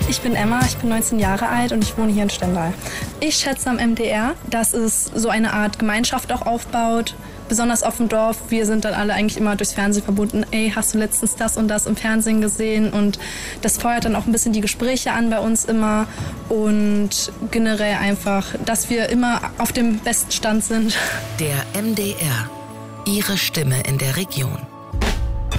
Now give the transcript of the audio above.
Ich bin Emma, ich bin 19 Jahre alt und ich wohne hier in Stendal. Ich schätze am MDR, dass es so eine Art Gemeinschaft auch aufbaut, besonders auf dem Dorf. Wir sind dann alle eigentlich immer durchs Fernsehen verbunden. Ey, hast du letztens das und das im Fernsehen gesehen? Und das feuert dann auch ein bisschen die Gespräche an bei uns immer. Und generell einfach, dass wir immer auf dem besten Stand sind. Der MDR. Ihre Stimme in der Region.